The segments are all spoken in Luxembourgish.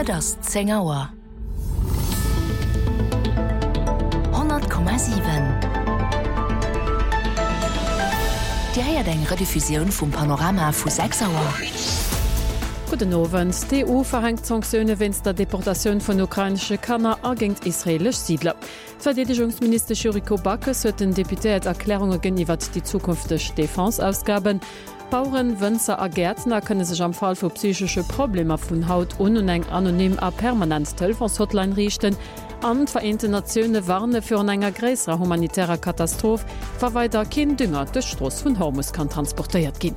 das 10 Uhr. 100,7. Die heiert eng Rediffusion vum Panorama vu 6 Uhr. Guten Abend. Die EU verhängt Sanktionen wegen der Deportation von ukrainischen Kanner gegen israelische Siedler. Verteidigungsminister Juriko Bakes hat den Deputiert Erklärungen über die zukünftigen Defense-Ausgaben. Bauern, Winzer und Gärtner können sich am Fall von psychischen Problemen von Haut und eng anonym a permanent Telefons-Hotline richten. Die Vereinten Nationen warnen für eine größere humanitäre Katastrophe, weil weiter kein Dünger durch die Straße von Hormuz kann transportiert werden.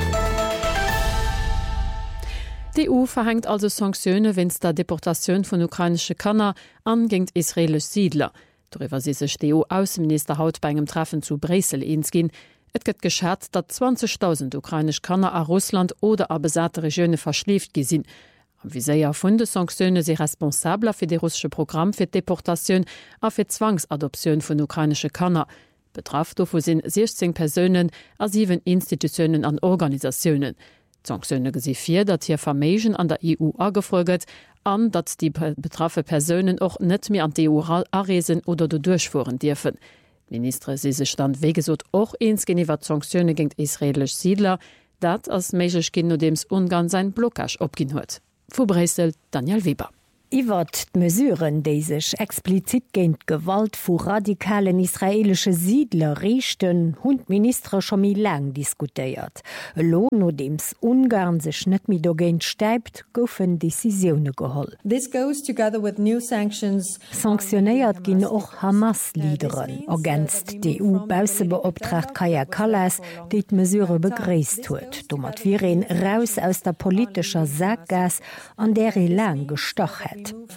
Die EU verhängt also Sanktionen wegen der Deportation von ukrainischen Kanner gegen israelische Siedler. Darüber sind sich die EU-Außenminister heute bei einem Treffen zu Brüssel einig gewesen. Es wird geschätzt, dass 20.000 ukrainische Kanner aus Russland oder aus besetzten Regionen verschleppt sind. Wie sehr von den Sanktionen sind responsabel für das russische Programm für die Deportation und für die Zwangsadoption von ukrainischen Kanner. Betroffen davon sind 16 Personen aus 7 Institutionen und Organisationen. Die Sanktionen sehen vor, dass hier Vermögen an der EU angefolgt und dass die betroffenen Personen auch nicht mehr an die EU anreisen oder durchfahren dürfen. Die Minister sind sich dann, wie gesagt, auch eins gegenüber Sanktionen gegen israelische Siedler, das als möglich nachdem Ungarn sein Blockage abgegeben hat. Von Brüssel, Daniel Weber. Iwer d'Mesuren, déi sech explizit géint Gewalt vu radikalen israelsche Siedler richten, hunn Minister schon mi lang diskutéiert. Lo no dems Ungarn sech net mi do géint steibt, goufen Decisioune geholl. This goes together with new sanctions. Sanktionéiert ginn och Hamas-Liederen, ergänzt die EU-Bausebeoptracht Kaja Kallas, déi d'Mesure begréist huet. Domat viren raus aus der politischer Sackgas, an der lang gestoch het.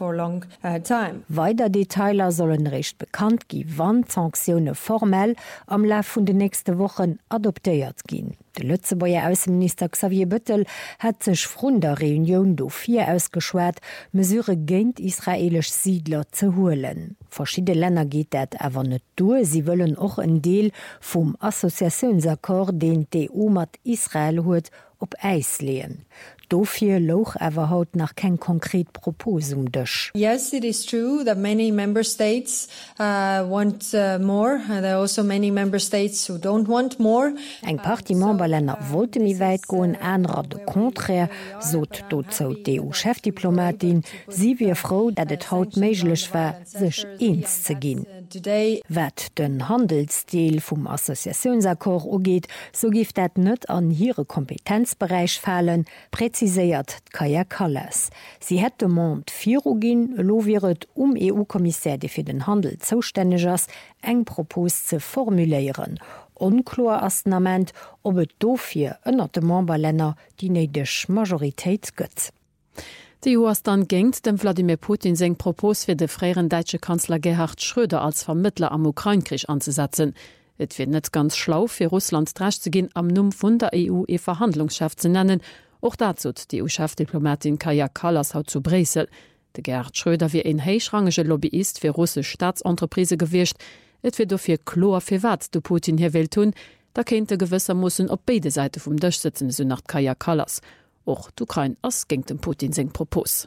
Weiter Detailer sollen recht bekannt gi, wann Sanktionen formell am Lauf vun de nächste Wochen adoptiert gin. De Lützebauer Außenminister Xavier Büttel hat sech vun der Reunion do 4 ausgeschwert, Mesure géint israelisch Siedler zu holen. Verschiedene Länder geht dat awer net durch, sie wollen auch en Deel vum Assoziationsakkord, den die EU mat Israel huet, op Eis lehen. Dofir loch awer haut nach kein konkret Proposum dech. Yes, it is true that many member states want more. There are also many member states who don't want more. Eng Parti Memberländer wollte mi weit goen, anderer de contraire, sot dozo EU-Chefdiplomatin, sie wie froh, dat et haut meiglech war, sech eins ze ginn. Wat den Handelsdeel vum Assoziationsakkord ugeht, so gift dat net an hire Kompetenzbereich fallen, präziséiert Kaja Kallas. Sie het de Mond Virugin lowiret EU-Kommissär, de fir den Handel zoustänneg ass, eng Propos ze formuléieren. Unklar asnament, ob et dofir ënner de Memberlänner die neidech Majoritéit gëtt. Die EU ist dann gengt dem Wladimir Putin seng Propos für den früheren deutschen Kanzler Gerhard Schröder als Vermittler am Ukraine-Krieg anzusetzen. Es wird nicht ganz schlau, für Russland recht zu gehen, am Numm von der EU ihr Verhandlungschef zu nennen. Auch dazu hat die EU-Chefdiplomatin Kaja Kallas haut zu Brüssel. Der Gerhard Schröder wie ein heichrangiger Lobbyist für russische Staatsentreprise gewirrscht. Es wird dafür klar, für was der Putin hier will tun. Da könnte gewissermaßen auf beide Seiten vom Tisch sitzen, so nach Kaja Kallas. Auch die Ukraine ass gegen den Putin seng Propos.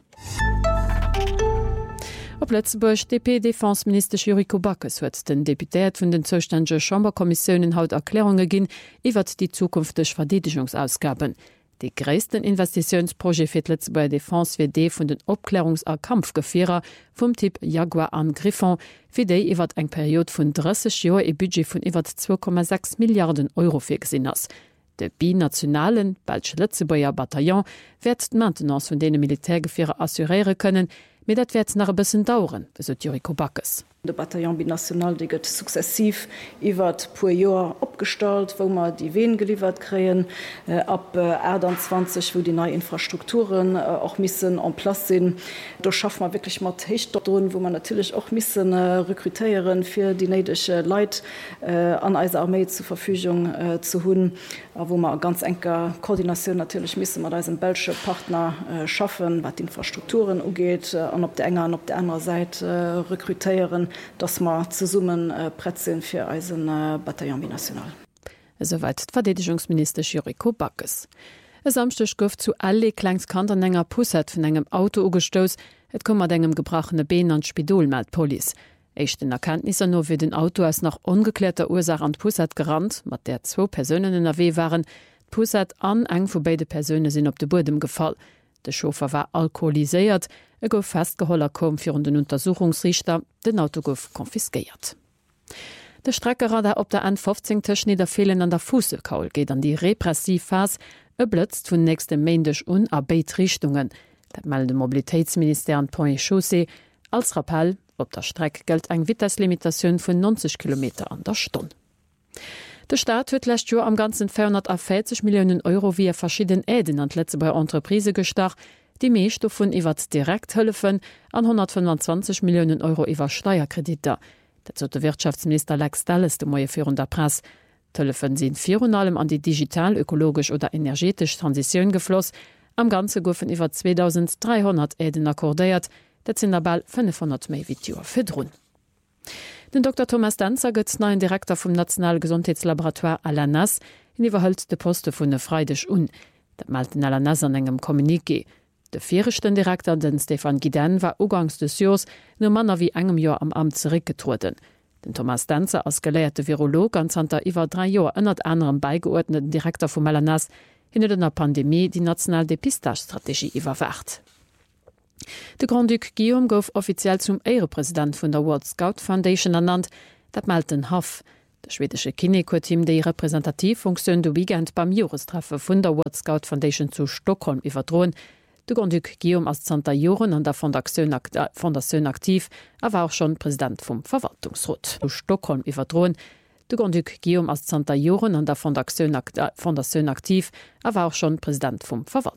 Op Lützeburg DP-Defensminister Juriko Bakes huet den Deputiert vun den zuständigen Chamberkommissionen haut Erklärungen gin iwwer die zukünftig Verteidigungsausgaben. Die größten Investitionsprojekte für die Lützeburger Defense wird die von den Abklärungs- und Kampfgefährer vom Typ Jaguar an Griffon, für die über eine Periode von 30 Jahren ein Budget von über 2,6 Milliarden Euro vorgesehen ist. De binationalen Belgische Lützeburger Bataillon wird die Maintenance von denen Militärgefähre assurieren können, aber das wird noch ein bisschen dauern, so Juriko Bakes. De Bataillon binational die gëtt sukzessiv iwwer puer Joer opgestalt, wo man die Wehen geliefert kreen, ab 20, wo die neue Infrastrukturen auch missen an Platz sinn. Da schafft man wirklich mat Hechtdroen, wo man natürlich auch missen rekrutieren fir die neidesche Leiit an eiser Armee zur Verfügung zu hunn, wo man ganz enker Koordination natürlich missen man als Belsche Partner schaffen, wat die Infrastrukturen ugeht, an op der enger an op der anderen Seite rekrutieren, dass man zu summen Prätzen für Eisen Bataillon binational. Soweit Verteidigungsminister Juriko Bakes. Samstech gouf zu alle Kleinskanter enger Pusset vun engem Auto ugestoos, et kommmer engem gebrachene Been an Spidol meldt Poli. Echten Erkenntnisse no wie den Auto als nach ungeklärter Ursache an Pusset gerannt, mat der 2 Personen in AW waren, Pusset an eng vu beide Persone sinn op de Bodem gefall. De Schofer war alkoholiséiert, gouf festgeholler kom fir den Untersuchungsrichter, den Auto gouf konfiskeiert. De Streckeradar op der N15 Tschnider fehlen an der Fussekaul geht an die Repressivphase, blötzt vun nächste Mäendech a Beitrichtungen. Dat melde Mobilitätsminister an Point Chaussee als Rappel, op der Strecke gelt eng Viteslimitationun vun 90 km an der Stunde. Der Staat huet lächt Jo am ganzen 440 Millionen Euro wie verschieden Äden an letze bei Entreprise gestach, die meescht vun iwwer direkt hëllefen an 125 Millionen Euro iwwer Steuerkrediter. Dat zo der Wirtschaftsminister Lex Dallas de moie Führung der Presse. Tëllefen sinn Fionalem an die digital, ökologisch oder energetisch Transiioun gefloss, am ganze goufen iwwer 2300 Äden akkordéiert, dat sinn dabei 500 méi Videoer firrunn. Den Dr. Thomas Danzer gëtz neuen Direktor vum Nationalgesundheitslaboratoire Alanas iwwerhëlt de Poste vun de Freidech Dat malten Alanas an engem Kommuniké. De virchten Direktor den Stefan Guiden war ugangs des Jos no Manner wie engem Joer am Amt zurückgetruden. Den Thomas Danzer als gelehrte Virolog an Santa iwwer 3 Joer ënnert anderem beigeordneten Direktor vum Alanas hinne der Pandemie die Nationaldepistagestrategie iwwerwacht. De Grand Duc Guillaume gouf offiziell zum Ehrepräsident vun der World Scout Foundation ernannt, dat malten Haff. De schwedische Kineko-Team déi Repräsentativfunktionun du Weekend beim Jurestreffe vun der World Scout Foundation zu Stockholm iwwerdroen. De Grand Duc Guillaume als Santa Joren an der Fondation aktiv, war auch schon Präsident vum Verwaltungsrat. Zu Stockholm iwwerdroen. De Grand Duc Guillaume als Santa Joren an der Fondation aktiv, war auch schon Präsident vum Verwaltungsrat.